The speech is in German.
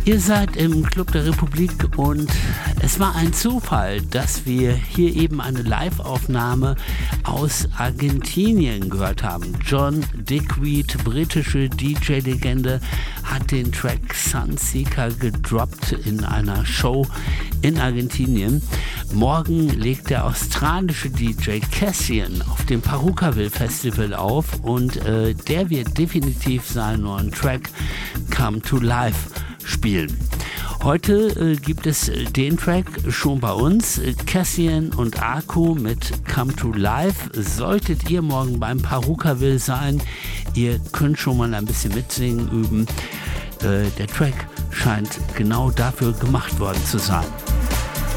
Ihr seid im Club der Republik und es war ein Zufall, dass wir hier eben eine Live-Aufnahme aus Argentinien gehört haben. John Digweed, britische DJ-Legende, hat den Track Sunseeker gedroppt in einer Show in Argentinien. Morgen legt der australische DJ Cassian auf dem Pharoukaville Festival auf und der wird definitiv seinen neuen Track Come to Life spielen. Heute gibt es den Track schon bei uns, Cassian und Aku mit Come to Life. Solltet ihr morgen beim Pharoukaville sein, ihr könnt schon mal ein bisschen mitsingen üben. Der Track scheint genau dafür gemacht worden zu sein.